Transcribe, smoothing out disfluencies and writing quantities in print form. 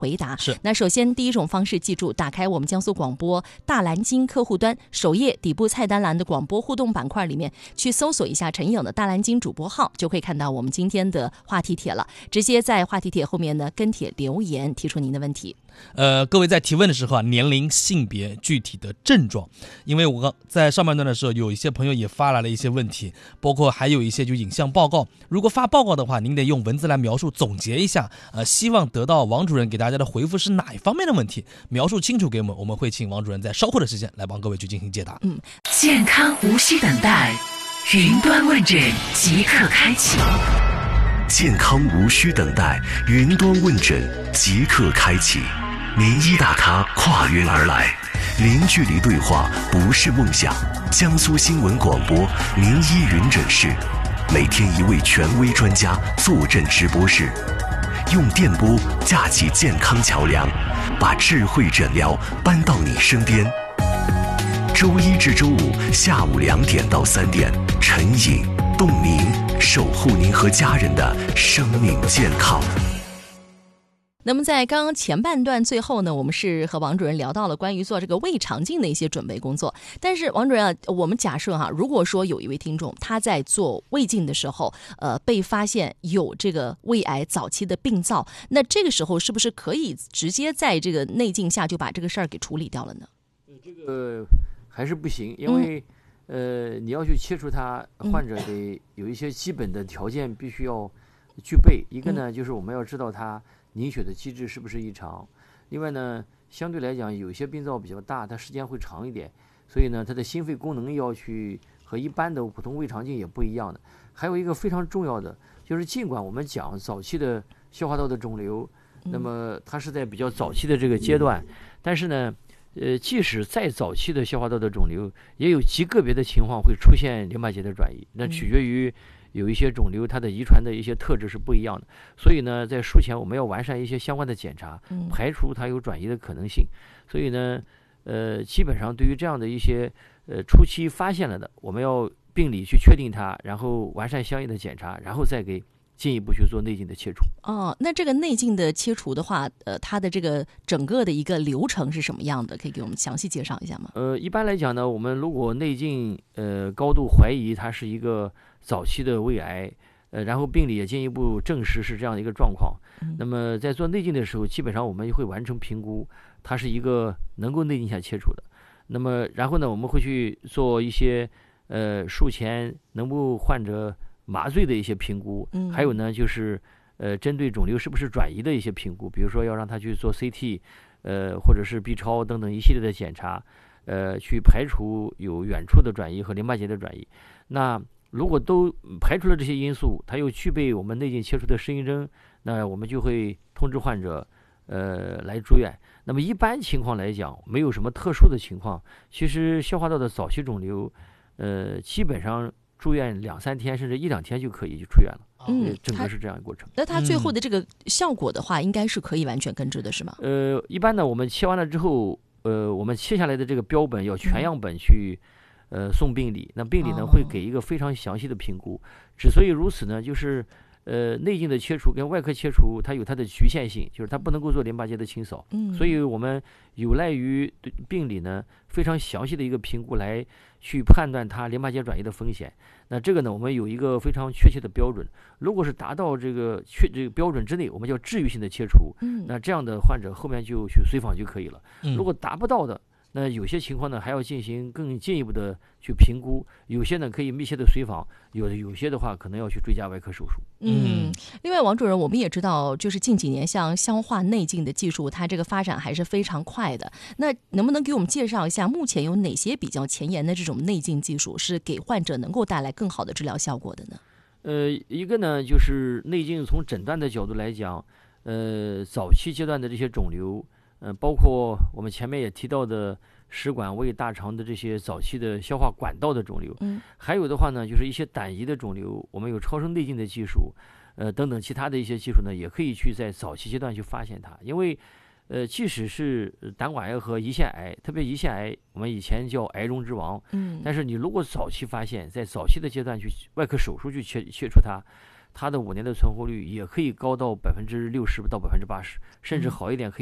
回答。 是。 那首先第一种方式，记住打开我们江苏广播大蓝鲸客户端首页底部菜单栏的广播互动板块里面去搜索一下陈颖的大蓝鲸主播号，就可以看到我们今天的话题帖了。直接在话题帖后面呢跟帖留言提出您的问题。 各位在提问的时候啊，年龄、性别、具体的症状，因为我在上半段的时候，有一些朋友也发来了一些问题，包括还有一些就影像报告。如果发报告的话，您得用文字来描述，总结一下，希望得到王主任给大家的回复是哪一方面的问题，描述清楚给我们，我们会请王主任在稍后的时间来帮各位去进行解答。 健康无需等待，云端问诊即刻开启。 健康无需等待，云端问诊即刻开启。名医大咖跨云而来，零距离对话不是梦想。江苏新闻广播名医云诊室，每天一位权威专家坐镇直播室，用电波架起健康桥梁，把智慧诊疗搬到你身边。周一至周五下午2点到3点，陈颖、冻您，守护您和家人的生命健康。 那么在刚刚前半段最后呢，我们是和王主任聊到了关于做这个胃肠镜的一些准备工作。但是王主任我们假设如果说有一位听众他在做胃镜的时候被发现有这个胃癌早期的病灶，那这个时候是不是可以直接在这个内镜下就把这个事儿给处理掉了呢？ 这个还是不行，因为你要去切除它，患者得有一些基本的条件必须要具备。一个呢就是我们要知道它凝血的机制是不是异常，另外呢相对来讲有些病灶比较大，它时间会长一点，所以呢它的心肺功能要去和一般的普通胃肠镜也不一样的。还有一个非常重要的就是尽管我们讲早期的消化道的肿瘤，那么它是在比较早期的这个阶段，但是呢即使再早期的消化道的肿瘤，也有极个别的情况会出现淋巴结的转移，那取决于有一些肿瘤它的遗传的一些特质是不一样的，所以呢在术前我们要完善一些相关的检查，排除它有转移的可能性。所以呢基本上对于这样的一些初期发现了的，我们要病理去确定它，然后完善相应的检查，然后再给进一步去做内镜的切除。 那这个内镜的切除的话它的这个整个的一个流程是什么样的，可以给我们详细介绍一下吗？ 一般来讲呢，我们如果内镜高度怀疑它是一个早期的胃癌，然后病理也进一步证实是这样的一个状况，那么在做内镜的时候，基本上我们会完成评估，它是一个能够内镜下切除的。那么然后呢，我们会去做一些术前能不患者麻醉的一些评估，还有呢就是针对肿瘤是不是转移的一些评估，比如说要让他去做 CT，或者是 B 超等等一系列的检查，去排除有远处的转移和淋巴结的转移。那如果都排除了这些因素，他又具备我们内镜切除的适应症，那我们就会通知患者来住院。那么一般情况来讲，没有什么特殊的情况，其实消化道的早期肿瘤基本上住院2-3天甚至1-2天就可以就出院了。整个是这样一个过程。 那它最后的这个效果的话，应该是可以完全根治的，是吗？ 一般呢，我们切完了之后，我们切下来的这个标本要全样本去送病理，那病理呢会给一个非常详细的评估。之所以如此呢，就是内镜的切除跟外科切除它有它的局限性，就是它不能够做淋巴结的清扫，所以我们有赖于对病理呢非常详细的一个评估来去判断它淋巴结转移的风险。那这个呢，我们有一个非常确切的标准，如果是达到这个标准之内，我们叫治愈性的切除，那这样的患者后面就去随访就可以了。如果达不到的，那有些情况呢还要进行更进一步的去评估，有些呢可以密切的随访，有些的话可能要去追加外科手术。 另外王主任，我们也知道就是近几年像消化内镜的技术它这个发展还是非常快的，那能不能给我们介绍一下目前有哪些比较前沿的这种内镜技术是给患者能够带来更好的治疗效果的呢？ 一个呢就是内镜从诊断的角度来讲，早期阶段的这些肿瘤，包括我们前面也提到的食管、胃、大肠的这些早期的消化管道的肿瘤，还有的话呢，就是一些胆胰的肿瘤，我们有超声内镜的技术，等等其他的一些技术呢，也可以去在早期阶段去发现它。因为即使是胆管癌和胰腺癌，特别胰腺癌，我们以前叫癌中之王，但是你如果早期发现，在早期的阶段去外科手术去切除它， 它的5年的存活率也可以高到60%到80%，甚至好一点可以